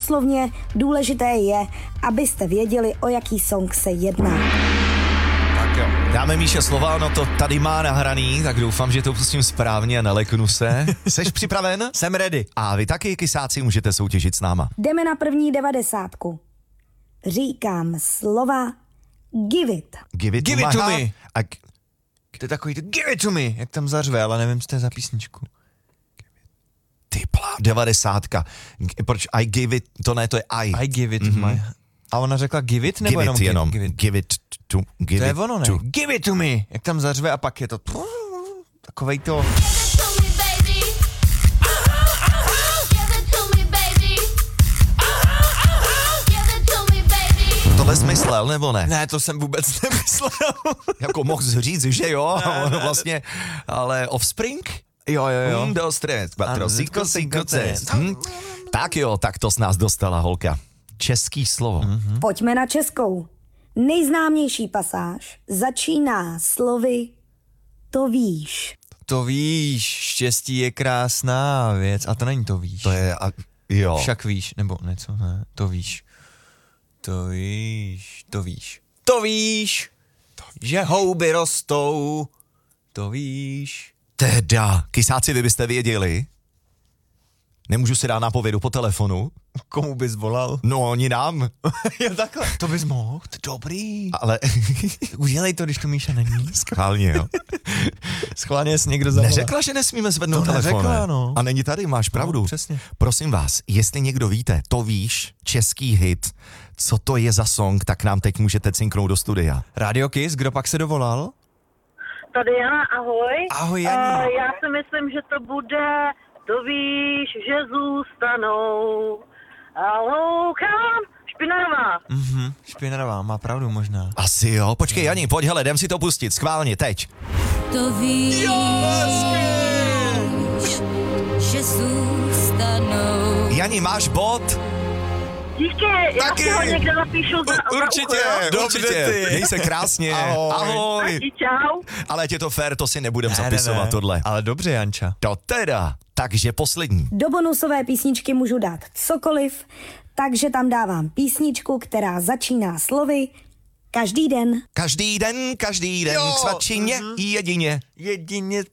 doslovně důležité je, abyste věděli, o jaký song se jedná. Tak jo. Dáme Míše slova, ono to tady má nahraný, tak doufám, že to pustím správně a neleknu se. Seš připraven? Jsem ready. A vy taky, kysáci, můžete soutěžit s náma. Jdeme na první 90. Říkám slova give it. Give it Give it to my me. heart. A To je takový to give it to me, jak tam zařve, ale nevím, co to je za písničku. ty plá, 90. Proč I give it, to ne, to je I. I give it my... A ona řekla give it, nebo Give it jenom. give it? Give it to, give To je it ono, ne? to. Give it to me, jak tam zařve a pak je to... Takovej to... Tohle jsi myslel, nebo ne? Ne, to jsem vůbec nemyslel. Jako mohl jsi říct, že jo, vlastně, ale Offspring? Jo. Do stres, Ano, patro, zitko, siko, cest. Tak jo, tak to s nás dostala holka. Český slovo. Pojďme na českou. Nejznámější pasáž začíná slovy to víš. To víš, štěstí je krásná věc. A to není to víš. To je, jo. Však víš, nebo něco, ne, to víš. To víš, to víš. To víš, že houby rostou. To víš. Teda, kysáci, vy byste věděli? Nemůžu si dát nápovědu po telefonu? Komu bys volal? No, oni nám. Jo, takhle. To bys mohl, to je dobrý. Ale Udělej to, když tu Míša není. schválně, jo. Schválně jsi někdo zavolal. Neřekla, že nesmíme zvednout To telefon. neřekla, ne? no. A není tady, máš pravdu. No, přesně. Prosím vás, jestli někdo víte, to víš, český hit, co to je za song, tak nám teď můžete cinknout do studia. Radio Kiss, kdo pak se dovolal? Tady Jana, ahoj. Ahoj, Janí. Já si myslím, že to bude, to víš, že zůstanou. A loukám, Špinarová. Špinarová, má pravdu možná. Asi jo, počkej Jani, pojď, hele, jdem si to pustit, schválně, teď. To víš, že zůstanou. Jani, máš bod? Díky, já si ho někde napíšu za ucho, jo? Určitě, měj se krásně. Ahoj. Taky čau. Ale ať je to fér, to si nebudem Ne, zapisovat tohle. Ale dobře, Janča. To teda, takže poslední. Do bonusové písničky můžu dát cokoliv, takže tam dávám písničku, která začíná slovy každý den. Každý den, k svačině, jedině. Jedině